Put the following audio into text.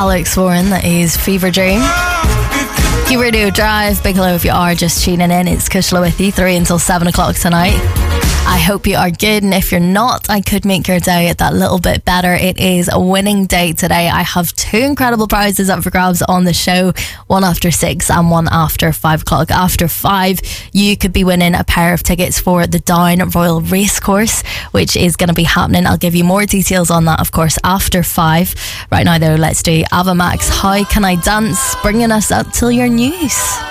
Alex Warren, that is Fever Dream. Q Radio Drive, big hello if you are just tuning in. It's Kushla with you 3 until 7 o'clock tonight. I hope you are good, and if you're not, I could make your day that little bit better. It is a winning day today. I have 2 incredible prizes up for grabs on the show, one after 6 and one after 5 o'clock. After 5, you could be winning a pair of tickets for the Down Royal Racecourse, which is going to be happening. I'll give you more details on that, of course, after 5. Right now, though, let's do Ava Max, How Can I Dance, bringing us up till your news.